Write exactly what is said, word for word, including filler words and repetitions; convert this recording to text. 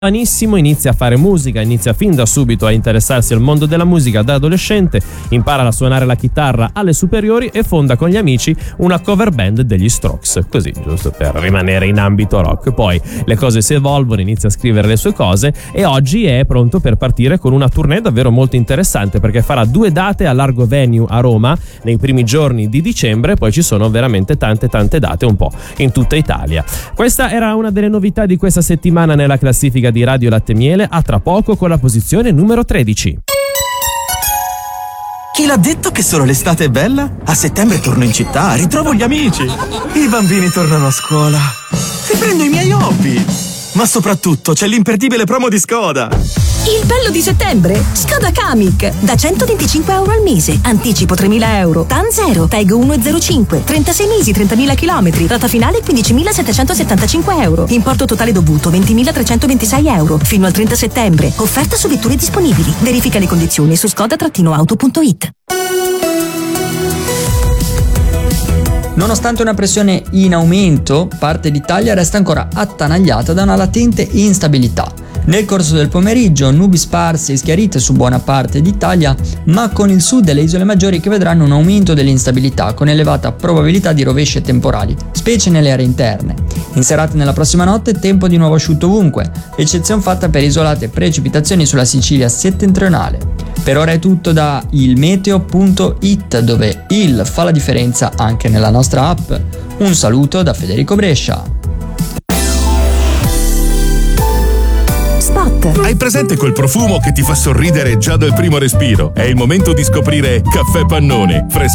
giovanissimo, inizia a fare musica, inizia fin da subito a interessarsi al mondo della musica da adolescente, impara a suonare la chitarra alle superiori e fonda con gli amici una cover band degli Strokes, così giusto per rimanere in ambito rock. Poi le cose si evolvono, inizia a scrivere le sue cose e oggi è pronto per partire con una tournée davvero molto interessante, perché farà due date a Largo Venue a Roma nei primi giorni di dicembre, poi ci sono veramente tante tante date un po' in tutta Italia. Questa era una delle novità di questa settimana nella classifica di Radio Latte Miele. A tra poco con la posizione numero tredici. Chi l'ha detto che solo l'estate è bella? A settembre torno in città, ritrovo gli amici. I bambini tornano a scuola. Riprendo i miei hobby. Ma soprattutto c'è l'imperdibile promo di Skoda. Il bello di settembre? Skoda Kamiq. Da centoventicinque euro al mese. Anticipo tremila euro. T A N zero. T E G uno virgola zero cinque. trentasei mesi, trentamila chilometri. Rata finale quindicimilasettecentosettantacinque euro. Importo totale dovuto ventimilatrecentoventisei euro. Fino al trenta settembre. Offerta su vetture disponibili. Verifica le condizioni su skoda auto punto it. Nonostante una pressione in aumento, parte d'Italia resta ancora attanagliata da una latente instabilità. Nel corso del pomeriggio nubi sparse e schiarite su buona parte d'Italia, ma con il sud e le isole maggiori che vedranno un aumento dell'instabilità con elevata probabilità di rovesci e temporali, specie nelle aree interne. In serata nella prossima notte tempo di nuovo asciutto ovunque, eccezione fatta per isolate precipitazioni sulla Sicilia settentrionale. Per ora è tutto da il meteo punto it, dove il fa la differenza anche nella nostra app. Un saluto da Federico Brescia. Spot. Hai presente quel profumo che ti fa sorridere già dal primo respiro? È il momento di scoprire Caffè Pannone, fresco